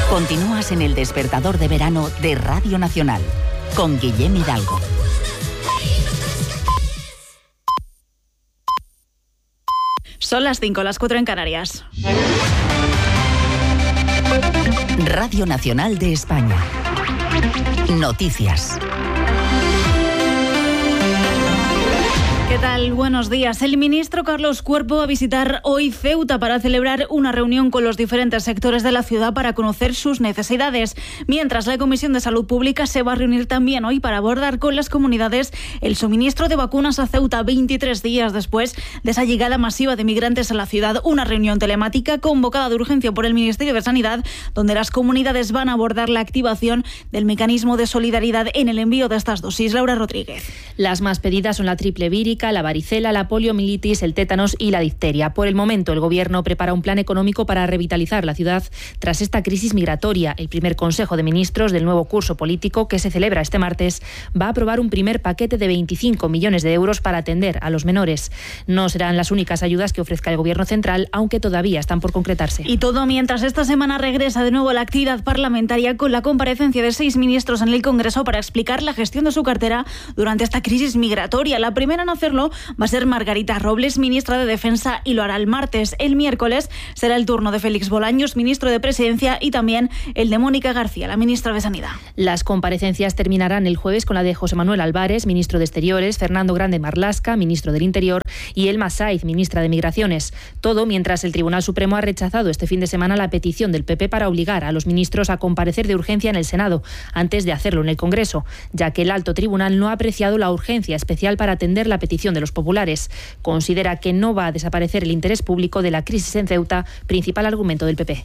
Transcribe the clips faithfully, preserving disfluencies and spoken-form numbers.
Continúas en el despertador de verano de Radio Nacional con Guillem Hidalgo. Son las cinco, las cuatro en Canarias. Radio Nacional de España. Noticias. ¿Qué tal? Buenos días. El ministro Carlos Cuerpo va a visitar hoy Ceuta para celebrar una reunión con los diferentes sectores de la ciudad para conocer sus necesidades. Mientras, la Comisión de Salud Pública se va a reunir también hoy para abordar con las comunidades el suministro de vacunas a Ceuta veintitrés días después de esa llegada masiva de migrantes a la ciudad. Una reunión telemática convocada de urgencia por el Ministerio de Sanidad, donde las comunidades van a abordar la activación del mecanismo de solidaridad en el envío de estas dosis. Laura Rodríguez. Las más pedidas son la triple vírica, la varicela, la poliomielitis, el tétanos y la difteria. Por el momento, el Gobierno prepara un plan económico para revitalizar la ciudad tras esta crisis migratoria. El primer Consejo de Ministros del nuevo curso político, que se celebra este martes, va a aprobar un primer paquete de veinticinco millones de euros para atender a los menores. No serán las únicas ayudas que ofrezca el Gobierno central, aunque todavía están por concretarse. Y todo mientras esta semana regresa de nuevo la actividad parlamentaria con la comparecencia de seis ministros en el Congreso para explicar la gestión de su cartera durante esta crisis migratoria. La primera en hacerlo va a ser Margarita Robles, ministra de Defensa, y lo hará el martes. El miércoles será el turno de Félix Bolaños, ministro de Presidencia, y también el de Mónica García, la ministra de Sanidad. Las comparecencias terminarán el jueves con la de José Manuel Álvarez, ministro de Exteriores, Fernando Grande Marlasca, ministro del Interior, y Elma Saiz, ministra de Migraciones. Todo mientras el Tribunal Supremo ha rechazado este fin de semana la petición del P P para obligar a los ministros a comparecer de urgencia en el Senado, antes de hacerlo en el Congreso, ya que el alto tribunal no ha apreciado la urgencia especial para atender la petición de los populares. Considera que no va a desaparecer el interés público de la crisis en Ceuta, principal argumento del P P.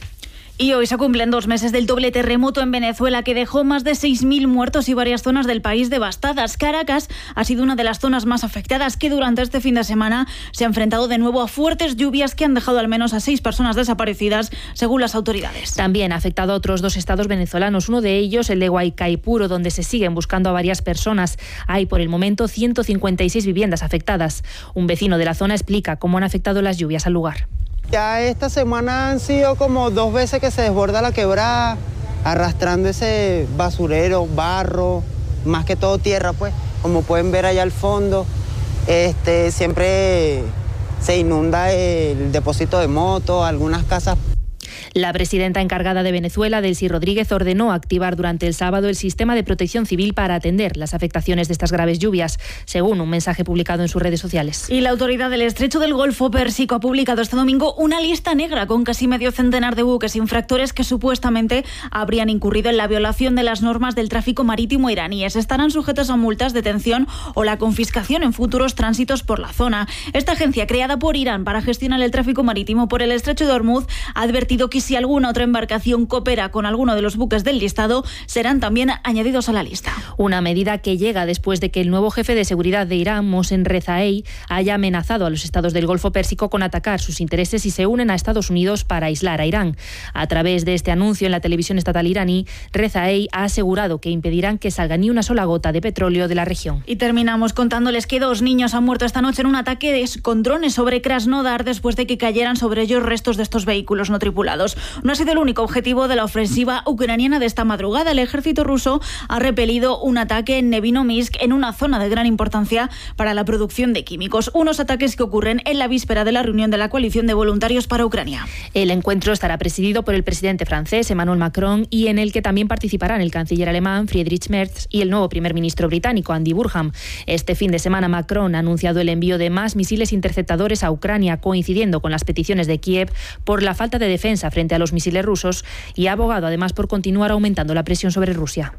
Y hoy se cumplen dos meses del doble terremoto en Venezuela que dejó más de seis mil muertos y varias zonas del país devastadas. Caracas ha sido una de las zonas más afectadas, que durante este fin de semana se ha enfrentado de nuevo a fuertes lluvias que han dejado al menos a seis personas desaparecidas, según las autoridades. También ha afectado a otros dos estados venezolanos, uno de ellos el de Guaycaipuro, donde se siguen buscando a varias personas. Hay por el momento ciento cincuenta y seis viviendas afectadas. Un vecino de la zona explica cómo han afectado las lluvias al lugar. Ya esta semana han sido como dos veces que se desborda la quebrada, arrastrando ese basurero, barro, más que todo tierra, pues, como pueden ver allá al fondo. Este, siempre se inunda el depósito de motos, algunas casas. La presidenta encargada de Venezuela, Delcy Rodríguez, ordenó activar durante el sábado el sistema de protección civil para atender las afectaciones de estas graves lluvias, según un mensaje publicado en sus redes sociales. Y la autoridad del Estrecho del Golfo Pérsico ha publicado este domingo una lista negra con casi medio centenar de buques infractores que supuestamente habrían incurrido en la violación de las normas del tráfico marítimo iraníes. Estarán sujetos a multas, detención o la confiscación en futuros tránsitos por la zona. Esta agencia, creada por Irán para gestionar el tráfico marítimo por el Estrecho de Hormuz, ha advertido que si alguna otra embarcación coopera con alguno de los buques del listado, serán también añadidos a la lista. Una medida que llega después de que el nuevo jefe de seguridad de Irán, Mohsen Rezaei, haya amenazado a los estados del Golfo Pérsico con atacar sus intereses si se unen a Estados Unidos para aislar a Irán. A través de este anuncio en la televisión estatal iraní, Rezaei ha asegurado que impedirán que salga ni una sola gota de petróleo de la región. Y terminamos contándoles que dos niños han muerto esta noche en un ataque con drones sobre Krasnodar después de que cayeran sobre ellos restos de estos vehículos no tripulados. No ha sido el único objetivo de la ofensiva ucraniana de esta madrugada. El ejército ruso ha repelido un ataque en Nevinomysk, en una zona de gran importancia para la producción de químicos. Unos ataques que ocurren en la víspera de la reunión de la coalición de voluntarios para Ucrania. El encuentro estará presidido por el presidente francés, Emmanuel Macron, y en el que también participarán el canciller alemán, Friedrich Merz, y el nuevo primer ministro británico, Andy Burnham. Este fin de semana, Macron ha anunciado el envío de más misiles interceptadores a Ucrania, coincidiendo con las peticiones de Kiev por la falta de defensa frente a los misiles rusos, y ha abogado además por continuar aumentando la presión sobre Rusia.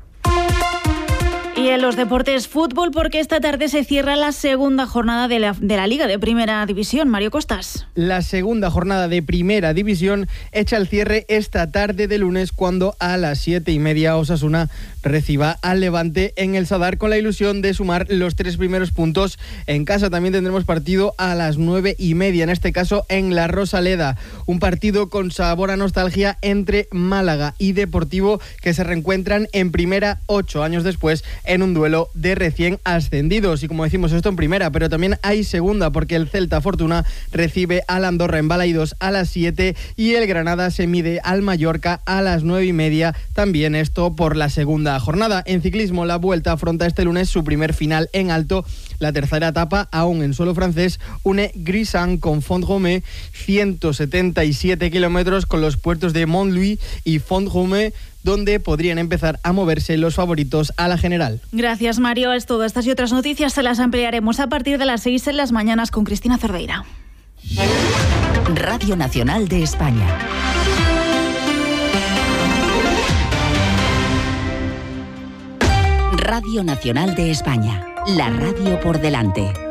Y en los deportes, fútbol, porque esta tarde se cierra la segunda jornada de la, de la Liga de Primera División. Mario Costas. La segunda jornada de Primera División echa el cierre esta tarde de lunes, cuando a las siete y media Osasuna reciba al Levante en el Sadar, con la ilusión de sumar los tres primeros puntos en casa. También tendremos partido a las nueve y media, en este caso en la Rosaleda. Un partido con sabor a nostalgia entre Málaga y Deportivo, que se reencuentran en Primera ocho años después en en un duelo de recién ascendidos. Y como decimos, esto en primera, pero también hay segunda, porque el Celta Fortuna recibe al Andorra en Balaidos a las siete y el Granada se mide al Mallorca a las nueve y media, también esto por la segunda jornada. En ciclismo, la Vuelta afronta este lunes su primer final en alto. La tercera etapa, aún en suelo francés, une Grisant con Font-Romeu, ciento setenta y siete kilómetros con los puertos de Montlouis y Font-Romeu, donde podrían empezar a moverse los favoritos a la general. Gracias, Mario. Es todo. Estas y otras noticias se las ampliaremos a partir de las seis en las mañanas con Cristina Cerdeira. Radio Nacional de España. Radio Nacional de España. La radio por delante.